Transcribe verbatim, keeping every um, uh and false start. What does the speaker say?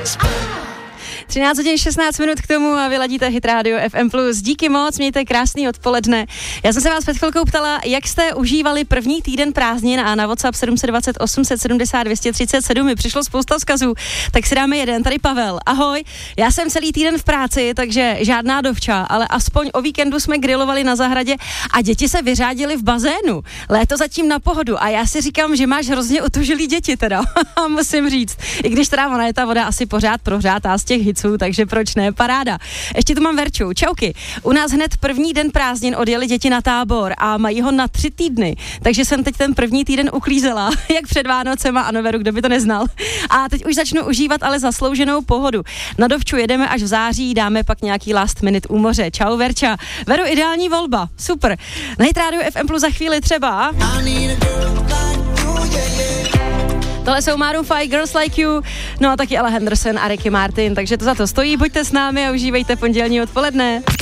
třináct hodin šestnáct minut k tomu a vy ladíte Hit Radio F M plus. Díky moc, mějte krásný odpoledne. Já jsem se vás před chvilkou ptala, jak jste užívali první týden prázdnin a na WhatsApp sedm set dvacet osm set sedmdesát dvě stě třicet sedm mi přišlo spousta vzkazů, tak si dáme jeden. Tady Pavel. Ahoj, já jsem celý týden v práci, takže žádná dovča, ale aspoň o víkendu jsme grilovali na zahradě a děti se vyřádily v bazénu. Léto zatím na pohodu a já si říkám, že máš hrozně utužilý děti teda, musím říct. I když teda ona je ta voda asi pořád prohřátá z těch hiců, takže proč ne, paráda. Ještě tu mám Verču, čauky. U nás hned první den prázdnin odjeli děti na tábor a mají ho na tři týdny, takže jsem teď ten první týden uklízela, jak před Vánocema a Noveru, kdo by to neznal. A teď už začnu užívat ale zaslouženou pohodu. Na dovču jedeme až v září, dáme pak nějaký last minute u moře. Čau Verča. Veru, ideální volba, super. Na Hit Radio F M plus za chvíli třeba. Tohle jsou Maroon pět, Girls Like You, no a taky Ella Henderson a Ricky Martin, takže to za to stojí, buďte s námi a užívejte pondělní odpoledne.